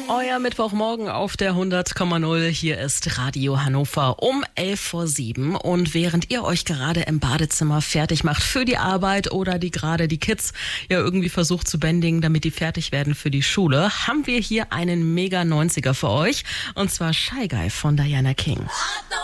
Euer Mittwochmorgen auf der 100,0. Hier ist Radio Hannover um 6:11. Und während ihr euch gerade im Badezimmer fertig macht für die Arbeit oder die Kids ja irgendwie versucht zu bändigen, damit die fertig werden für die Schule, haben wir hier einen Mega 90er für euch. Und zwar Shy Guy von Diana King.